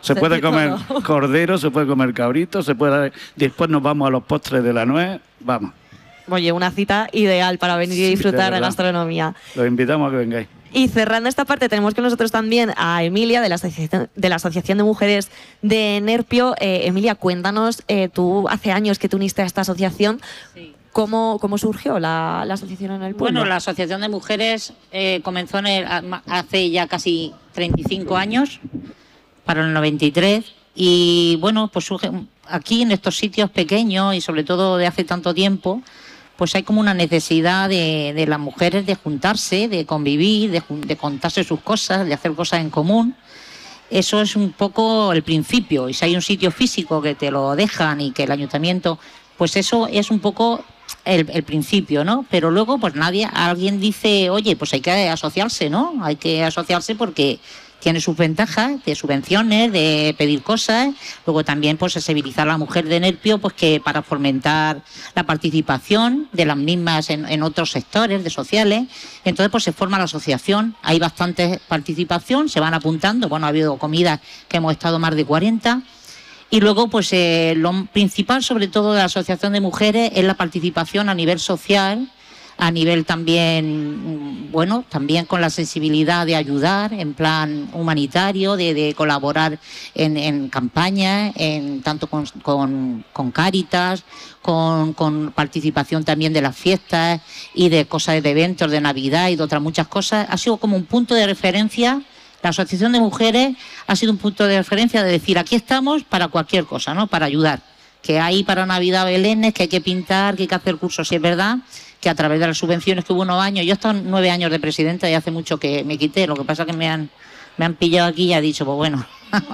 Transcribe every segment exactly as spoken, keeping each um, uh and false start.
Se puede comer todo. cordero, se puede comer cabrito, se puede... Después nos vamos a los postres de la nuez, vamos. Oye, una cita ideal para venir y Sí, disfrutar de, de verdad. gastronomía. Los invitamos a que vengáis. Y cerrando esta parte, tenemos con nosotros también a Emilia, de la Asociación de, la Asociación de Mujeres de Nerpio. Eh, Emilia, cuéntanos, eh, tú hace años que te uniste a esta asociación. Sí. ¿Cómo, ¿Cómo surgió la, la asociación en el pueblo? Bueno, la Asociación de Mujeres eh, comenzó en el, hace ya casi treinta y cinco años, para el noventa y tres, y bueno, pues surge aquí en estos sitios pequeños y sobre todo de hace tanto tiempo, pues hay como una necesidad de, de las mujeres de juntarse, de convivir, de, de contarse sus cosas, de hacer cosas en común. Eso es un poco el principio, y si hay un sitio físico que te lo dejan y que el ayuntamiento, pues eso es un poco el, el principio, ¿no? Pero luego pues nadie, alguien dice, oye, pues hay que asociarse, ¿no? Hay que asociarse porque tiene sus ventajas de subvenciones, de pedir cosas. Luego también pues sensibilizar a la mujer de Nerpio, pues que para fomentar la participación de las mismas en, en otros sectores de sociales. Entonces pues se forma la asociación, hay bastante participación, se van apuntando. Bueno, ha habido comidas que hemos estado más de cuarenta. Y luego, pues eh, lo principal, sobre todo, de la Asociación de Mujeres es la participación a nivel social, a nivel también, bueno, también con la sensibilidad de ayudar en plan humanitario, de, de colaborar en, en campañas, en, tanto con, con, con Cáritas, con, con participación también de las fiestas y de cosas de eventos de Navidad y de otras muchas cosas. Ha sido como un punto de referencia. La Asociación de Mujeres ha sido un punto de referencia de decir, aquí estamos para cualquier cosa, ¿no? Para ayudar. Que hay para Navidad belenes, que hay que pintar, que hay que hacer cursos. Y es verdad que a través de las subvenciones que hubo unos años, yo he estado nueve años de presidenta y hace mucho que me quité, lo que pasa es que me han, me han pillado aquí y ha dicho, pues bueno,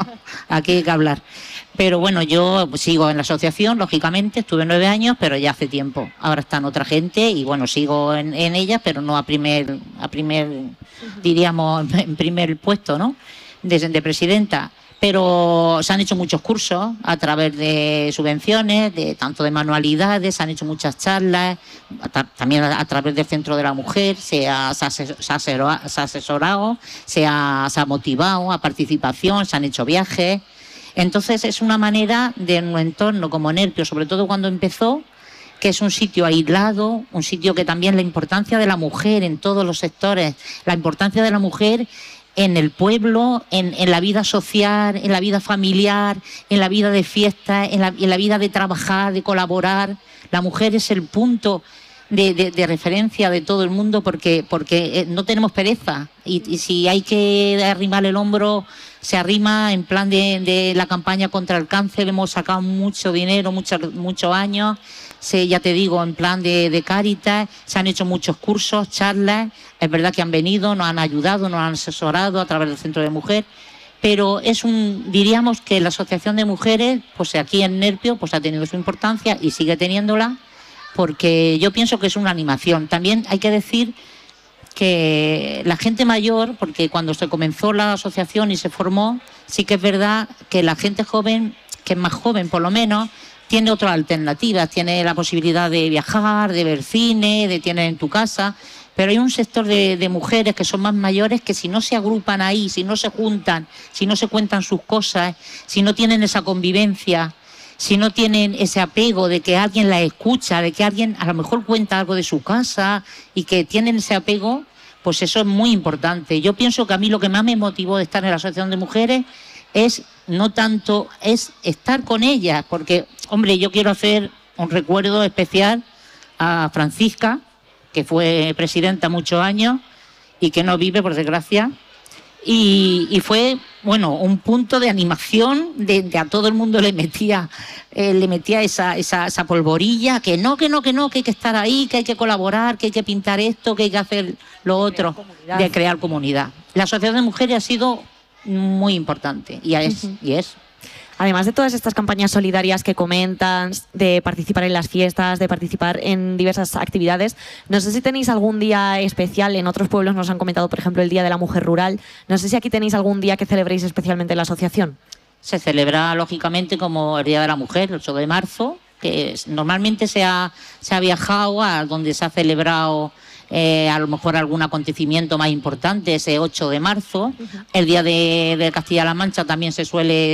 aquí hay que hablar. Pero bueno, yo sigo en la asociación, lógicamente, estuve nueve años, pero ya hace tiempo. Ahora están otra gente y bueno, sigo en, en ella, pero no a primer, a primer, diríamos, en primer puesto, ¿no? De, de presidenta. Pero se han hecho muchos cursos a través de subvenciones, de tanto de manualidades, se han hecho muchas charlas, a, también a, a través del Centro de la Mujer, se ha, se ha, se ha, se ha asesorado, se ha, se ha motivado a participación, se han hecho viajes. Entonces es una manera de un entorno como Nerpio, sobre todo cuando empezó, que es un sitio aislado, un sitio que también la importancia de la mujer en todos los sectores, la importancia de la mujer en el pueblo, en, en la vida social, en la vida familiar, en la vida de fiesta, en la, en la vida de trabajar, de colaborar. La mujer es el punto de, de, de referencia de todo el mundo porque, porque no tenemos pereza y, y si hay que arrimar el hombro, se arrima. En plan de, de la campaña contra el cáncer hemos sacado mucho dinero, muchos muchos años. Se, ya te digo, en plan de, de Cáritas, se han hecho muchos cursos, charlas, es verdad que han venido, nos han ayudado, nos han asesorado a través del Centro de Mujer, pero es un, diríamos que la Asociación de Mujeres, pues aquí en Nerpio, pues ha tenido su importancia y sigue teniéndola, porque yo pienso que es una animación. También hay que decir que la gente mayor, porque cuando se comenzó la asociación y se formó, sí que es verdad que la gente joven, que es más joven por lo menos, tiene otras alternativas, tiene la posibilidad de viajar, de ver cine, de tener en tu casa, pero hay un sector de, de mujeres que son más mayores que si no se agrupan ahí, si no se juntan, si no se cuentan sus cosas, si no tienen esa convivencia, si no tienen ese apego de que alguien la escucha, de que alguien a lo mejor cuenta algo de su casa y que tienen ese apego, pues eso es muy importante. Yo pienso que a mí lo que más me motivó de estar en la Asociación de Mujeres es no tanto, es estar con ellas, porque, hombre, yo quiero hacer un recuerdo especial a Francisca, que fue presidenta muchos años y que no vive, por desgracia, y, y fue, bueno, un punto de animación, de, de a todo el mundo le metía, eh, le metía esa, esa, esa polvorilla, que no, que no, que no, que hay que estar ahí, que hay que colaborar, que hay que pintar esto, que hay que hacer lo otro, crear de crear comunidad. La Asociación de Mujeres ha sido muy importante y es, uh-huh. y es. Además de todas estas campañas solidarias que comentan, de participar en las fiestas, de participar en diversas actividades, no sé si tenéis algún día especial. En otros pueblos nos han comentado, por ejemplo, el Día de la Mujer Rural. No sé si aquí tenéis algún día que celebréis especialmente en la asociación. Se celebra, lógicamente, como el Día de la Mujer, el ocho de marzo, que es, normalmente se ha, se ha viajado a donde se ha celebrado Eh, a lo mejor algún acontecimiento más importante, ese ocho de marzo. Uh-huh. El Día de, de Castilla-La Mancha también se suele